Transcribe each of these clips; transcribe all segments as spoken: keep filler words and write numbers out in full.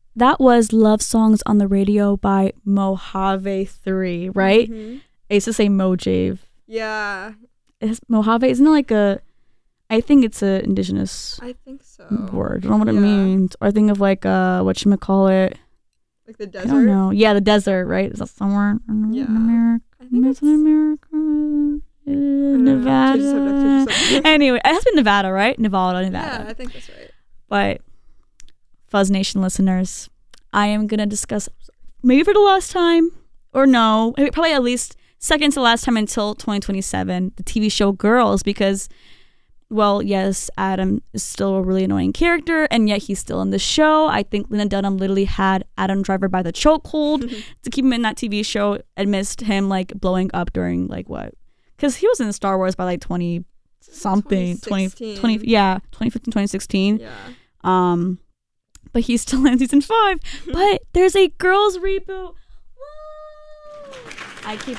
that was Love Songs on the Radio by Mojave three, right? Mm-hmm. I used to say Mojave. Yeah. Is Mojave, isn't it like a, I think it's a indigenous I think so. word. I don't know what Yeah. it means. Or I think of like, uh, whatchamacallit. Like the desert? I don't know. Yeah, the desert, right? Is that somewhere in, Yeah. in America? I think Is it's... it America? Uh, Nevada? Change the subject, change the subject. Anyway, it has to be Nevada, right? Nevada, Nevada. Yeah, I think that's right. But Fuzz Nation listeners, I am going to discuss, maybe for the last time, or no, maybe probably at least second to last time until twenty twenty-seven, the T V show Girls, because, well, yes, Adam is still a really annoying character, and yet he's still in the show. I think Lena Dunham literally had Adam Driver by the chokehold to keep him in that T V show, and missed him, like, blowing up during, like, what? Because he was in Star Wars by, like, twenty something. twenty, twenty, yeah, twenty fifteen, twenty sixteen. Yeah. Um, but he's still in season five. But there's a Girls reboot. Woo! I keep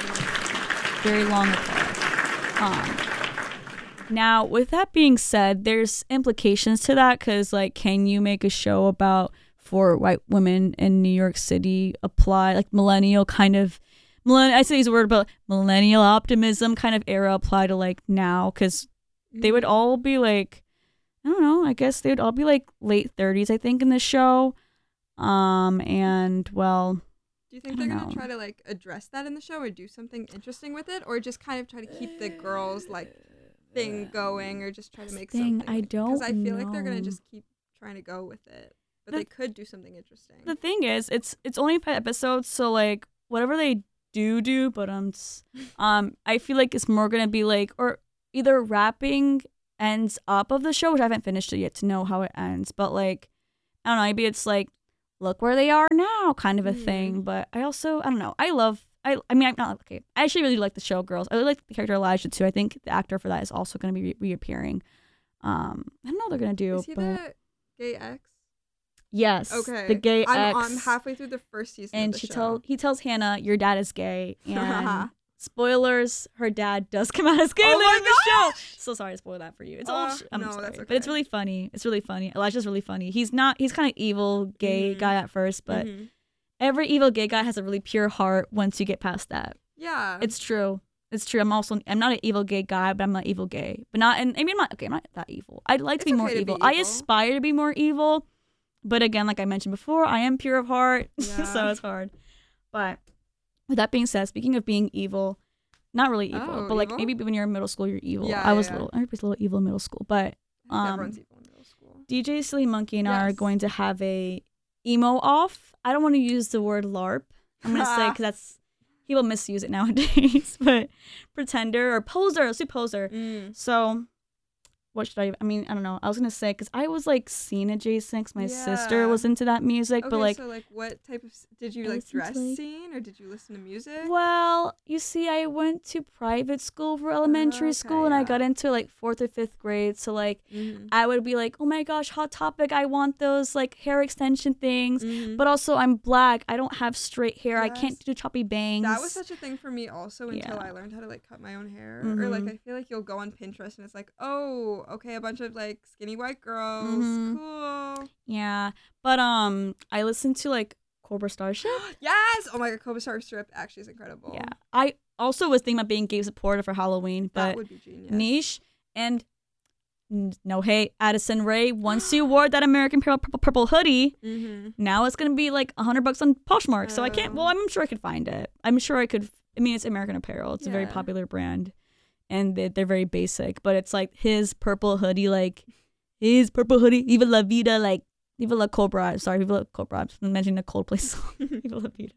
very long apart. Um, now, with that being said, there's implications to that because, like, can you make a show about four white women in New York City apply, like, millennial kind of, millenn- I say these word, but millennial optimism kind of era apply to, like, now? Because they would all be, like, I don't know, I guess they would all be, like, late thirties, I think, in the show. Um, and, well... Do you think they're going to try to, like, address that in the show or do something interesting with it? Or just kind of try to keep the girls, like, thing going or just try to make thing, something? I don't Because I feel know. like they're going to just keep trying to go with it. But The- they could do something interesting. The thing is, it's it's only five episodes, so, like, whatever they do do, but, um, s- um, I feel like it's more going to be, like, or either wrapping ends up of the show, which I haven't finished it yet to know how it ends, but, like, I don't know, maybe it's, like, look where they are now kind of a Mhm. thing. But I also, I don't know, I love, I I mean, I'm not, okay, I actually really like the show Girls. I really like the character Elijah too. I think the actor for that is also going to be re- reappearing. Um, I don't know what they're going to do, Is he but the gay ex? yes, Okay. the gay I'm, ex. I'm halfway through the first season and of the she show. tell he tells Hannah, your dad is gay, and spoilers, her dad does come out as gay Oh later my in the show. So sorry to spoil that for you. It's Uh, all sh- I'm no, sorry, that's but it's okay. really funny. It's really funny. Elijah's really funny. He's not. He's kind of evil gay Mhm. guy at first, but Mhm. every evil gay guy has a really pure heart once you get past that. Yeah. It's true. It's true. I'm also I'm not an evil gay guy, but I'm not evil gay. But not and I mean I'm not okay, I'm not that evil. I'd like to It's be more okay to be evil. I evil. aspire to be more evil. But again, like I mentioned before, I am pure of heart. Yeah. So it's hard. But with that being said, speaking of being evil, not really evil, Oh, but like evil? maybe when you're in middle school, you're evil. Yeah, I was yeah. little. Everybody's a little evil in middle school. But I think um, everyone's evil in middle school. D J Silly Monkey and I are Yes. going to have a emo off. I don't want to use the word LARP. I'm gonna say because that's people misuse it nowadays. But pretender or poser, let's do poser. Mm. So what should I? I mean, I don't know. I was gonna say because I was like scene adjacent. 'Cause my sister Yeah. was into that music, Okay, but like. so like what type of s- did you I like listened to, dress like- scene or did you listen to music? Well, you see, I went to private school for elementary okay, school, and I yeah. got into like fourth or fifth grade. So like, Mhm. I would be like, "Oh my gosh, Hot Topic! I want those like hair extension things." Mhm. But also, I'm black. I don't have straight hair. I can't Yes. do choppy bangs. That was such a thing for me also until Yeah. I learned how to like cut my own hair. Or like Mhm. I feel like you'll go on Pinterest and it's like, oh, okay, a bunch of like skinny white girls. Mhm. Cool. Yeah, but um, I listened to like Cobra Starship. Yes! Oh my god, Cobra Star Strip actually is incredible. Yeah, I also was thinking about being gay supporter for Halloween, That but would be genius. niche and n- no hate, Addison Rae. Once you wore that American Apparel purple, purple hoodie, Mm-hmm. now it's gonna be like a hundred bucks on Poshmark. So I can't. Well, Oh. I'm sure I could find it. I'm sure I could. I mean, it's American Apparel. It's a very Yeah. popular brand, and they, they're very basic. But it's like his purple hoodie, like his purple hoodie, Viva La Vida, like Viva La Cobra. Sorry, Viva La Cobra. I'm mentioning a Coldplay song. Viva La Vida.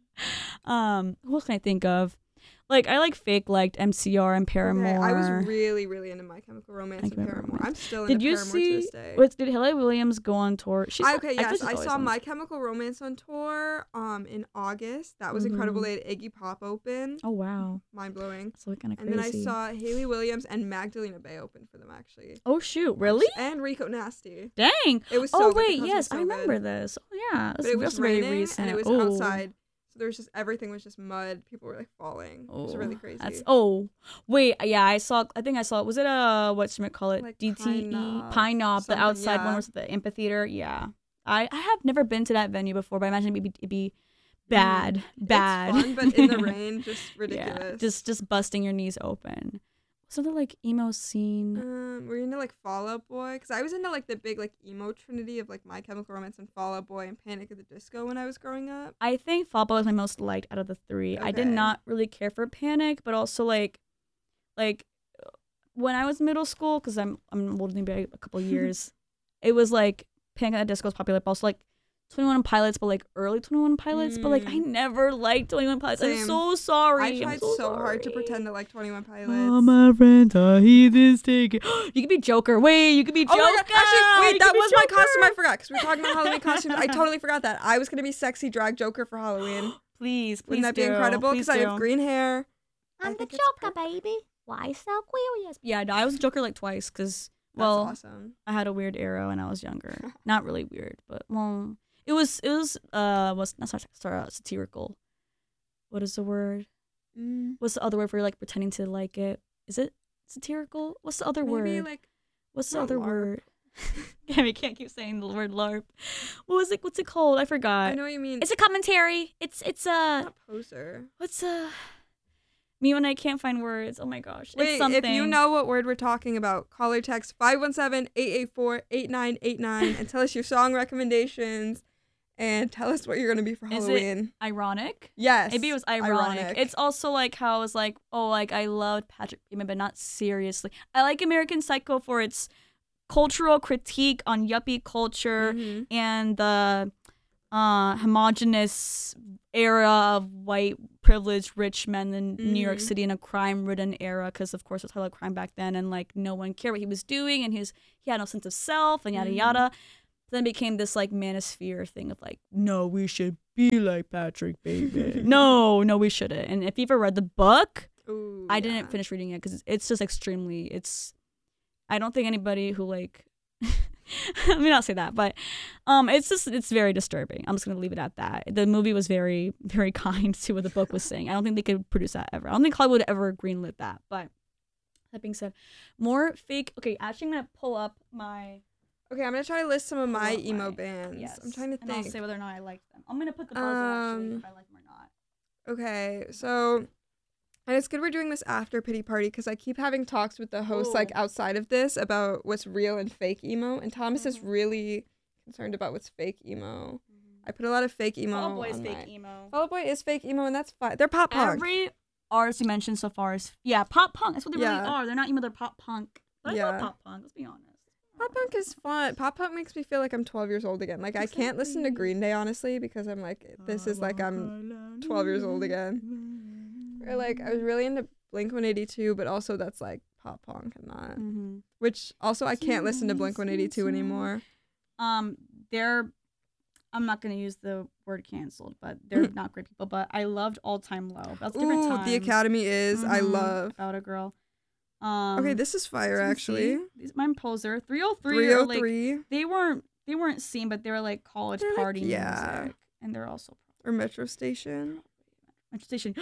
Um, who else can I think of? Like I like fake liked M C R and Paramore. Okay, I was really, really into My Chemical Romance My and Chemical Paramore. Romance. I'm still Did into you Paramore to see? this day. What, did Hayley Williams go on tour? She's I- not- okay, I feel yes, she's I always saw on My Chemical Romance on tour um in August. That was Mhm. incredible. They had Iggy Pop open. Oh wow, Mind blowing. so kind of And crazy. then I saw Haley Williams and Magdalena Bay open for them actually. Oh shoot, really? And Rico Nasty. Dang. It was so Oh good. The wait, concert yes, was so I remember good. this. Oh yeah, But that's, it was that's very raining recent. and it was oh. outside. So there was just everything was just mud. People were like falling. It was Oh, really crazy. That's oh wait, yeah, I saw. I think I saw. Was it a what should I call it? Like D T E Pine Knob, Pine Knob. The something, outside one yeah. was the amphitheater. Yeah, I, I have never been to that venue before, but I imagine it'd be, it'd be bad, Mm. bad. It's fun, but in the rain, just ridiculous. Yeah, just just busting your knees open. Something like emo scene. Um, were you into like Fall Out Boy? Because I was into like the big like emo trinity of like My Chemical Romance and Fall Out Boy and Panic at the Disco when I was growing up. I think Fall Out Boy was my most liked out of the three. I did Okay. not really care for Panic, but also like, like when I was middle school, because I'm I'm older than you by a couple of years, it was like Panic at the Disco was popular, but also like twenty-one Pilots, but like early twenty-one Pilots. But like I Mm. never liked twenty-one Pilots. I'm Same. so sorry. I I'm tried so, so, hard to sorry. pretend to like twenty-one Pilots. All my friends are heathens taking. You could be Joker. Wait, you could be Oh Joker. my god! Actually, wait, You that could be was my Joker. costume. I forgot because we were talking about Halloween costumes. I totally forgot that. I was gonna be sexy drag Joker for Halloween. Please, please Wouldn't that be do. incredible? Please Because I do. have green hair. I I'm the think it's Joker, baby. Why so curious? Yeah, no, I was Joker like twice because That's well, awesome. I had a weird era when I was younger. Not really weird, but well, it was it was uh was not sat- sorry, uh, satirical. What is the word? Mm, What's the other word for like pretending to like it? Is it satirical? What's the other maybe word? like What's the not other LARP. word? Yeah, we can't keep saying the word LARP. What was it? What's it called? I forgot. I know what you mean. It's a commentary. It's it's a not poser. what's a me when I can't find words. Oh my gosh. Wait, it's something. if you know what word we're talking about, call or text five one seven, eight eight four, eight nine eight nine and tell us your song recommendations and tell us what you're going to be for Is it Halloween. ironic. Yes. Maybe it was ironic. It's also like how I was like, oh, like I loved Patrick Bateman, but not seriously. I like American Psycho for its cultural critique on yuppie culture Mhm. and the uh, homogenous era of white privileged rich men in New York Mhm. City in a crime-ridden era, because of course it was a lot of crime back then, and like no one cared what he was doing, and he was he had no sense of self, and yada Mhm. yada. Then it became this like manosphere thing of like, no, we should be like Patrick Bateman. no, no, we shouldn't. And if you've ever read the book, Ooh, I yeah. didn't finish reading it because it's just extremely. It's. I don't think anybody who like. Let me not say that, but um, it's just it's very disturbing. I'm just gonna leave it at that. The movie was very very kind to what the book was saying. I don't think they could produce that ever. I don't think Hollywood ever greenlit that. But that being said, more fake. Okay, actually, I'm gonna pull up my. Okay, I'm going to try to list some of my pull up emo my- bands. Yes, I'm trying to and I'll think. say whether or not I like them. I'm gonna put the buzzer actually Um, if I like them or not. Okay, so and it's good we're doing this after Pity Party because I keep having talks with the host like Ooh. outside of this about what's real and fake emo, and Thomas is Mhm. really concerned about what's fake emo. I put a lot of fake emo. Fall Out Boy is on fake my- emo. Fall Out Boy is fake emo, and that's fine. They're pop punk. Every artist you mentioned so far is yeah pop punk. That's what they Yeah. really are. They're not emo. They're pop punk. But I Yeah. love pop punk. Let's be honest. Pop punk is fun. Pop punk makes me feel like I'm twelve years old again. Like I can't listen to Exactly. Green Day honestly because I'm like this is like I'm twelve years old again. Or like I was really into Blink one eighty-two, but also that's like pop punk and not. Mm-hmm. Which also I can't listen to Blink one eighty-two anymore. Um, they're. I'm not gonna use the word canceled, but they're not great people. But I loved All Time Low. That's a different Ooh, time. The Academy is I Mhm, love. about a girl. Um, Okay, this is fire so you actually. see, these- Mine Poser three oh three. three oh Like, three they weren't. They weren't seen, but they were like college They're like- party yeah. music, and they're also or Metro Station. Metro Station.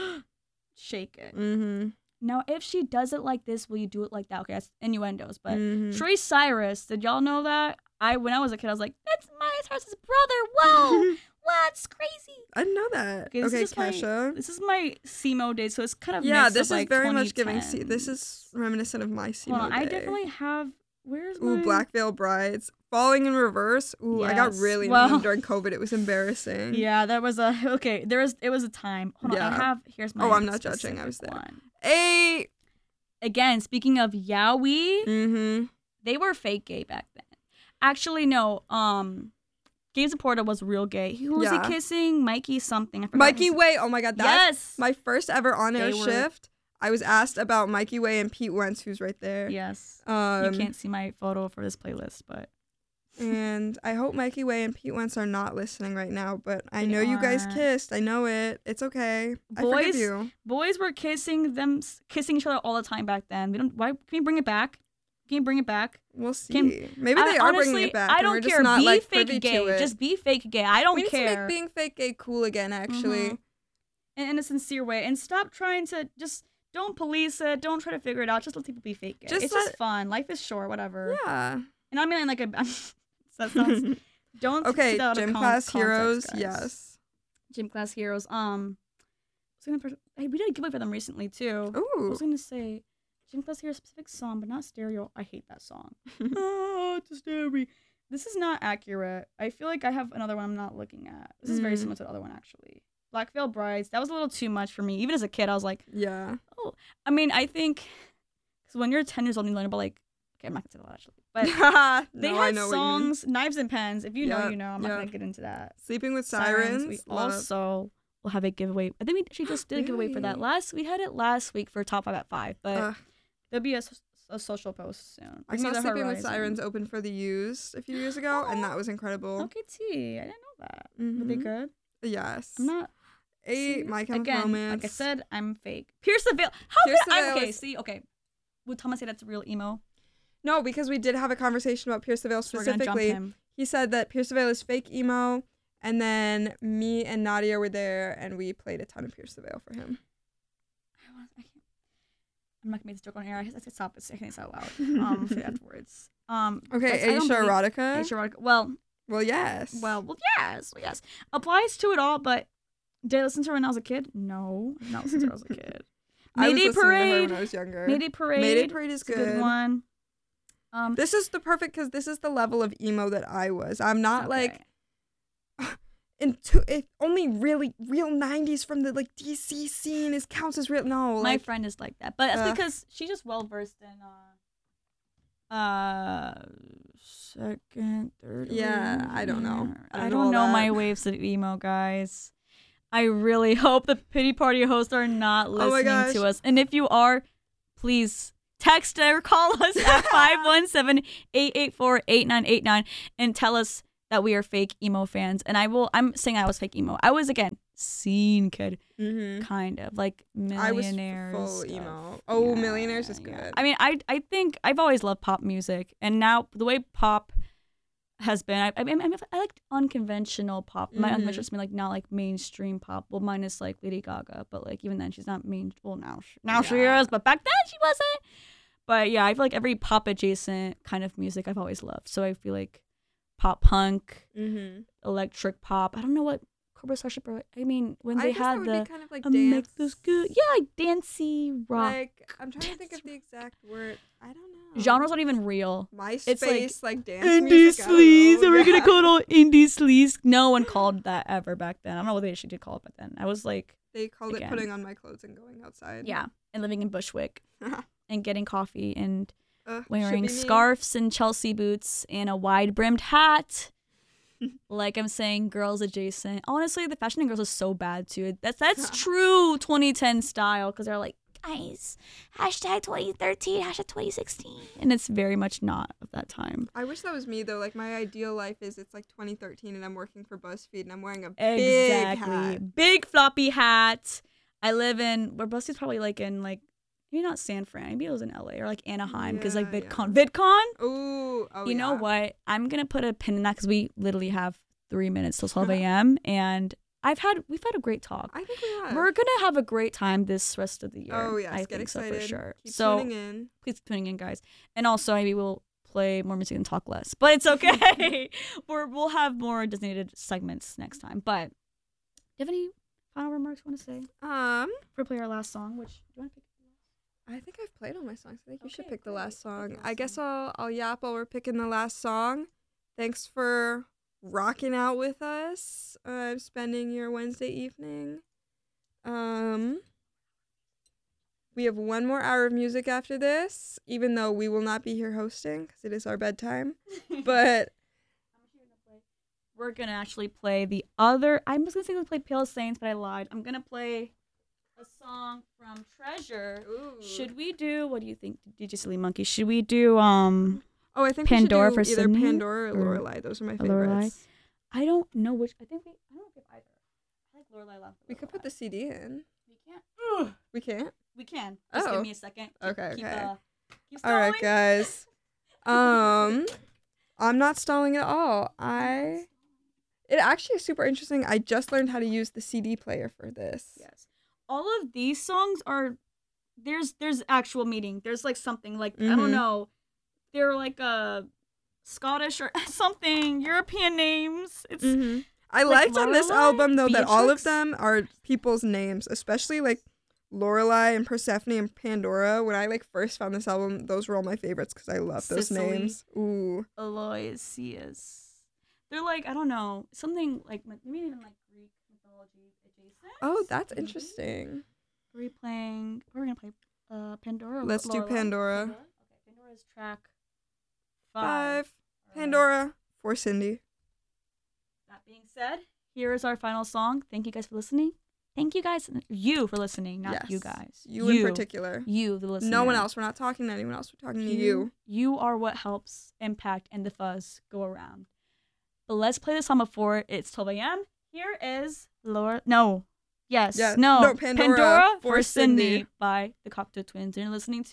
Shake it. Mm-hmm. Now, if she does it like this, will you do it like that? Okay, that's innuendos. But Mhm. Troy Cyrus, did y'all know that? I when I was a kid, I was like, that's Miley Cyrus's brother. Whoa, that's crazy. I didn't know that. Okay, this Okay, is my- Kesha. This is my SEMO days, so it's kind of Yeah, mixed this of, is like, very much giving. C- this twenty tens. is reminiscent of my SEMO Hold on, I day. definitely have. Where's Ooh, my Black Veil Brides. Falling in Reverse. Ooh, I got Yes. really into Well- them during COVID. It was embarrassing. Yeah, that was a okay. There was it was a time. Hold on, Yeah. I have. Here's my. Oh, I'm not judging, I was specific there. One. Hey. Again, speaking of yaoi, Mm-hmm. they were fake gay back then. Actually, no. Um, Gabe Porta was real gay. Who was Yeah. he kissing? Mikey something. I forgot Mikey his- Way. Oh my God, that's Yes. my first ever on-air They were- shift. I was asked about Mikey Way and Pete Wentz, who's right there. Yes. Um, You can't see my photo for this playlist, but And I hope Mikey Way and Pete Wentz are not listening right now, but I They know you guys aren't. kissed. I know it. It's okay. I Boys- forgive you. boys were kissing them, kissing each other all the time back then. We don't. Why can we bring it back? Can you bring it back? We'll see. Can- Maybe I- they are honestly, bringing it back. I and don't we're care. Just not, be like, fake privy gay. to it. Just be fake gay. I don't we need care. to make being fake gay cool again, actually. Mhm. in, in a sincere way, and stop trying to just don't police it. Don't try to figure it out. Just let people be fake gay. Just it's let- just fun. Life is short. Whatever. Yeah. And I mean, like a. that sounds Don't Okay, take that out of Gym con- Class context, Heroes, guys. yes. Gym Class Heroes. Um, I was gonna pers- hey, we did a giveaway for them recently too. I Ooh. was gonna say Gym Class Heroes specific song, but not stereo. I hate that song. Oh, it's a stereo. This is not accurate. I feel like I have another one I'm not looking at. This is very Mm. similar to the other one actually. Black Veil Brides. That was a little too much for me. Even as a kid, I was like, Yeah. oh. I mean, I think because when you're ten years old, you learn about like. Okay, I'm not gonna say that actually. But they no, I had know songs, Knives and Pens. If you know, Yep, you know. I'm not yep. gonna get into that. Sleeping with Sirens. We love. also will have a giveaway. I think we actually just did a giveaway for that Really? last. We had it last week for top five at five, but Ugh. there'll be a, s- a social post soon. I Bring me saw the Sleeping with horizon. Sirens open for the Used a few years ago, and that was incredible. Okay, T. I didn't know that. Were they Mhm. good? Yes. I'm not. Eight, see, My Chemical again, Romance. like I said, I'm fake. Pierce the Veil. How Pierce could the I? Veil Okay, is- see, okay. Would Thomas say that's real emo? No, because we did have a conversation about Pierce the Veil So we're gonna jump specifically. him. He said that Pierce the Veil is fake emo, and then me and Nadia were there, and we played a ton of Pierce the Veil for him. I want. I can't. I'm not gonna make this joke on air. I have to stop it. I can't say it out loud. Um, say it afterwards. Um. Okay, that's- I don't Aisha believe- Erotica. Aisha Erotica. Well, Well, yes. well, well, yes, well, yes. Applies to it all, but did I listen to her when I was a kid? No, I did not listen to her when I was a kid. I was Mayday listening to her Parade. when I was younger. Mayday Parade. Mayday Parade is It's a good good. one. Um, This is the perfect because this is the level of emo that I was. I'm not like okay. into if only really real nineties from the like D C scene is counts as real. No, My like friend is like that, but that's uh, because she's just well versed in uh, uh, second, third. Yeah, wave. I don't know. I don't I know don't all know my that. waves of emo, guys. I really hope the pity party hosts are not Oh my listening gosh. to us, and if you are, please text or call us at five one seven, eight eight four, eight nine eight nine and tell us that we are fake emo fans. And I will. I'm saying I was fake emo. I was again scene kid. mhm. Kind of like I was millionaires. full stuff. emo. Oh, Yeah, Millionaires is yeah. good. I mean, I I think I've always loved pop music, and now the way pop has been, I I, mean, I, mean, I like unconventional pop. My Mhm. unconventional mean like not like mainstream pop. Well, minus like Lady Gaga, but like even then she's not main. Well, now she, now she Yeah. is, but back then she wasn't. But yeah, I feel like every pop adjacent kind of music I've always loved. So I feel like pop punk, Mhm. electric pop. I don't know what Cobra Starship. Or, I mean, when I they guess that had would the be kind of like "I dance. make this good, yeah, like dancey rock. Like I'm trying to think of the exact word. I don't know. Genre's not even real. MySpace, it's like like, dance Indie music. I don't sleaze. know. Are we gonna Yeah. call it all indie sleaze? No one called that ever back then. I don't know what they actually did call it back then. I was like, They called Again. it putting on my clothes and going outside. yeah, and living in Bushwick and getting coffee and Ugh, should wearing be me. scarves and Chelsea boots and a wide brimmed hat. Like I'm saying, girls adjacent. Honestly, the fashion in girls is so bad too. That's that's true twenty ten style because they're like, guys, hashtag twenty thirteen, hashtag twenty sixteen, and it's very much not of that time. I wish that was me though. Like my ideal life is it's like twenty thirteen and I'm working for BuzzFeed and I'm wearing a big Exactly. hat. Big floppy hat. I live in where BuzzFeed's probably like in like maybe not San Fran, maybe it was in L A or like Anaheim because like Yeah, VidCon. VidCon. Ooh, oh you know yeah. what? I'm gonna put a pin in that because we literally have three minutes till twelve a.m. and I've had we've had a great talk. I think we have. We're gonna have a great time this rest of the year. Oh yes, I get think excited. so for sure. Keep so tuning in. please keep tuning in, guys. And also maybe we'll play more music and talk less, but it's okay. We're we'll have more designated segments next time. But do you have any final remarks you want to say Um, before we play our last song? Which do you want to pick? I think I've played all my songs. I think you should Okay, pick the great. last Pick the song. last I guess song. I'll I'll yap while we're picking the last song. Thanks for rocking out with us. Uh, spending your Wednesday evening. Um, we have one more hour of music after this, even though we will not be here hosting because it is our bedtime. But We're gonna actually play the other. I was gonna say we play Pale Saints, but I lied. I'm gonna play a song from Treasure. Should we do? What do you think, D J Silly Monkey? Should we do um oh, I think Pandora we for should do either Sydney Pandora or or Lorelai. Those are my Lorelai? favorites. I don't know which. I think we. I don't know if we have either. I like Lorelai Love. We could put the C D in. We can't. Ugh. We can't. We can. Just Oh. give me a second. to Okay, Keep, okay. uh, keep All right, stalling. guys. Um, I'm not stalling at all. I. It actually is super interesting. I just learned how to use the C D player for this. Yes. All of these songs are. There's there's actual meaning. There's like something like I Mhm. don't know. They're like a. Scottish or something, European names. It's Mm-hmm. I like liked on this Lorelai, album though that all of Beatrix. them are people's names, especially like Lorelai and Persephone and Pandora. When I like first found this album, those were all my favorites because I love those Sicily. names. Ooh. Aloysius. They're like, I don't know, something like maybe even like Greek mythology adjacent. Oh, that's Maybe. interesting. Are we playing? What are we gonna play? Uh, Pandora. or Let's do Lorelai? Pandora. Okay, Pandora's track five. Five. Alright. Pandora for Cindy. That being said, here is our final song. Thank you guys for listening. Thank you guys, you for listening, not Yes. you guys. You, in particular. You, the listener. No one else. We're not talking to anyone else. We're talking to you. You are what helps Impact and the Fuzz go around. But let's play this song before it's twelve a.m. Here is Laura. No. Yes. Yeah. No. No, Pandora for for Cindy Cindy. by the Cocteau Twins. And you're listening to